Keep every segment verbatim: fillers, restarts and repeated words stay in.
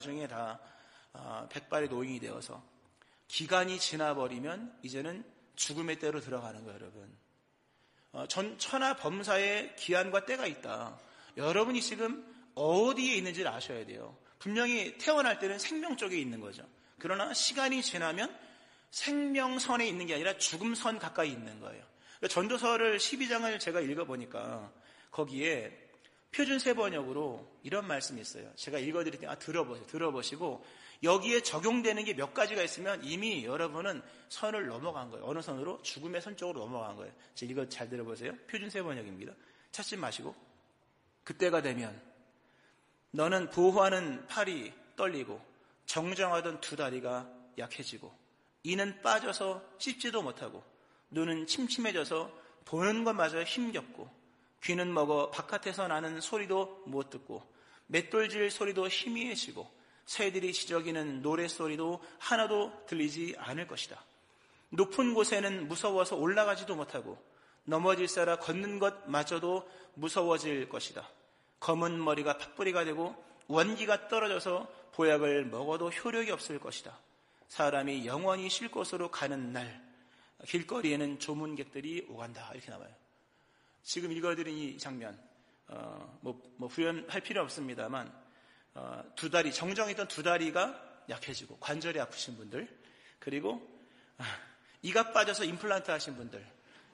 나중에 다 백발의 노인이 되어서 기간이 지나버리면 이제는 죽음의 때로 들어가는 거예요, 여러분. 전 천하 범사의 기한과 때가 있다. 여러분이 지금 어디에 있는지를 아셔야 돼요. 분명히 태어날 때는 생명쪽에 있는 거죠. 그러나 시간이 지나면 생명선에 있는 게 아니라 죽음선 가까이 있는 거예요. 전도서를 십이 장을 제가 읽어보니까 거기에 표준세 번역으로 이런 말씀이 있어요. 제가 읽어드릴 때 아, 들어보세요. 들어보시고 여기에 적용되는 게 몇 가지가 있으면 이미 여러분은 선을 넘어간 거예요. 어느 선으로? 죽음의 선 쪽으로 넘어간 거예요. 제가 이거 잘 들어보세요. 표준세 번역입니다. 찾지 마시고 그때가 되면 너는 보호하는 팔이 떨리고 정정하던 두 다리가 약해지고 이는 빠져서 씹지도 못하고 눈은 침침해져서 보는 것마저 힘겹고 귀는 먹어 바깥에서 나는 소리도 못 듣고 맷돌질 소리도 희미해지고 새들이 지저귀는 노랫소리도 하나도 들리지 않을 것이다. 높은 곳에는 무서워서 올라가지도 못하고 넘어질세라 걷는 것마저도 무서워질 것이다. 검은 머리가 팥뿌리가 되고 원기가 떨어져서 보약을 먹어도 효력이 없을 것이다. 사람이 영원히 쉴 곳으로 가는 날 길거리에는 조문객들이 오간다. 이렇게 나와요. 지금 읽어드린 이 장면, 어, 뭐, 뭐, 후연할 필요 없습니다만, 어, 두 다리, 정정했던 두 다리가 약해지고, 관절이 아프신 분들, 그리고, 아, 이가 빠져서 임플란트 하신 분들,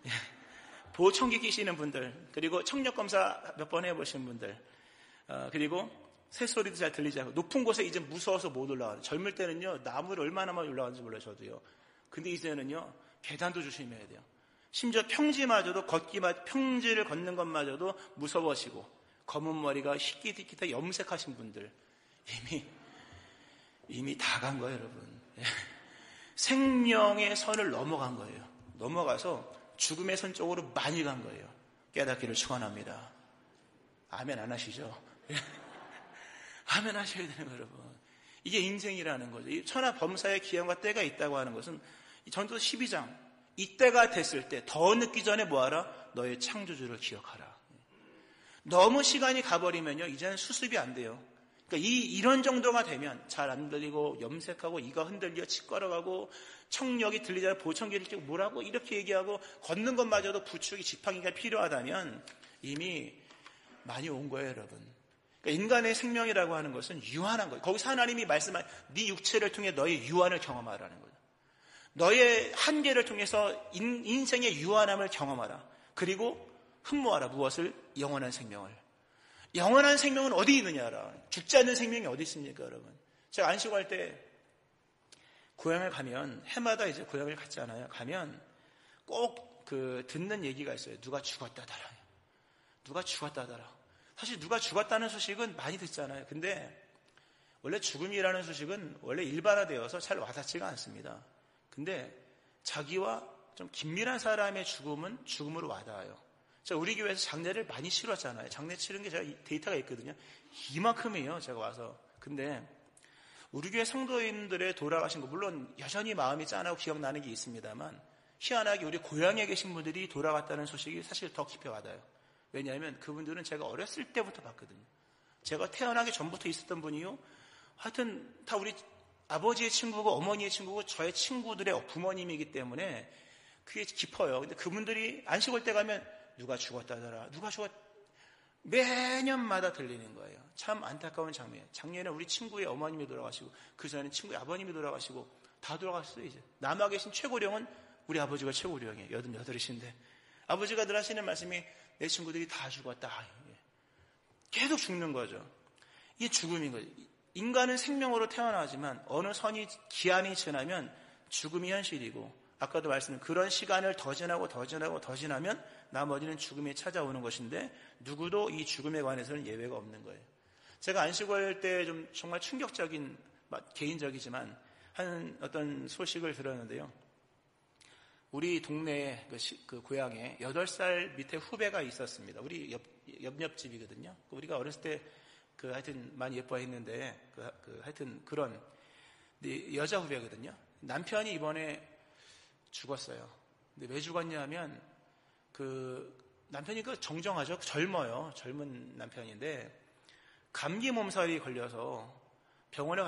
보청기 끼시는 분들, 그리고 청력검사 몇 번 해보신 분들, 어, 그리고 새소리도 잘 들리지 않고, 높은 곳에 이제 무서워서 못 올라가요. 젊을 때는요, 나무를 얼마나 많이 올라가는지 몰라요, 저도요. 근데 이제는요, 계단도 조심해야 돼요. 심지어 평지마저도 걷기마 평지를 걷는 것마저도 무서워지고 검은 머리가 희끼디끼다 염색하신 분들 이미 이미 다 간 거예요, 여러분. 생명의 선을 넘어간 거예요. 넘어가서 죽음의 선 쪽으로 많이 간 거예요. 깨닫기를 축원합니다. 아멘 안 하시죠? 아멘 하셔야 되는 거예요, 여러분. 이게 인생이라는 거죠. 이 천하 범사의 기한과 때가 있다고 하는 것은 전도서 십이 장 이때가 됐을 때 더 늦기 전에 뭐하라? 너의 창조주를 기억하라. 너무 시간이 가버리면요 이제는 수습이 안 돼요. 그러니까 이, 이런 정도가 되면 잘 안 들리고 염색하고 이가 흔들려 치과러가고 청력이 들리지 않아 보청기를 끼고 뭐라고 이렇게 얘기하고 걷는 것마저도 부축이 지팡이가 필요하다면 이미 많이 온 거예요, 여러분. 그러니까 인간의 생명이라고 하는 것은 유한한 거예요. 거기서 하나님이 말씀한 네 육체를 통해 너의 유한을 경험하라는 거예요. 너의 한계를 통해서 인, 인생의 유한함을 경험하라. 그리고 흠모하라. 무엇을? 영원한 생명을. 영원한 생명은 어디 있느냐라. 죽지 않는 생명이 어디 있습니까, 여러분? 제가 안식할 때 고향을 가면 해마다 이제 고향을 갔잖아요. 가면 꼭 그 듣는 얘기가 있어요. 누가 죽었다더라. 누가 죽었다더라. 사실 누가 죽었다는 소식은 많이 듣잖아요. 근데 원래 죽음이라는 소식은 원래 일반화되어서 잘 와닿지가 않습니다. 근데 자기와 좀 긴밀한 사람의 죽음은 죽음으로 와닿아요. 제가 우리 교회에서 장례를 많이 치렀잖아요. 장례 치른 게 제가 데이터가 있거든요. 이만큼이에요, 제가 와서. 근데 우리 교회 성도인들의 돌아가신 거 물론 여전히 마음이 짠하고 기억나는 게 있습니다만 희한하게 우리 고향에 계신 분들이 돌아갔다는 소식이 사실 더 깊이 와닿아요. 왜냐하면 그분들은 제가 어렸을 때부터 봤거든요. 제가 태어나기 전부터 있었던 분이요. 하여튼 다 우리 아버지의 친구고 어머니의 친구고 저의 친구들의 부모님이기 때문에 그게 깊어요. 근데 그분들이 안식 올 때 가면 누가 죽었다더라. 누가 죽었 매년마다 들리는 거예요. 참 안타까운 장면이에요. 작년에 우리 친구의 어머님이 돌아가시고 그 전에 친구의 아버님이 돌아가시고 다 돌아갔어요. 이제 남아 계신 최고령은 우리 아버지가 최고령이에요. 여든여덟이신데 아버지가 늘 하시는 말씀이 내 친구들이 다 죽었다. 계속 죽는 거죠. 이게 죽음인 거죠. 인간은 생명으로 태어나지만 어느 선이 기한이 지나면 죽음이 현실이고 아까도 말씀드린 그런 시간을 더 지나고 더 지나고 더 지나면 나머지는 죽음이 찾아오는 것인데 누구도 이 죽음에 관해서는 예외가 없는 거예요. 제가 안식월 때 좀 정말 충격적인 개인적이지만 한 어떤 소식을 들었는데요. 우리 동네에 그, 시, 그 고향에 여덟 살 밑에 후배가 있었습니다. 우리 옆, 옆옆집이거든요. 우리가 어렸을 때 그 하여튼 많이 예뻐했는데 그, 그 하여튼 그런 여자 후배거든요. 남편이 이번에 죽었어요. 근데 왜 죽었냐면 그 남편이 그 정정하죠. 젊어요. 젊은 남편인데 감기 몸살이 걸려서 병원에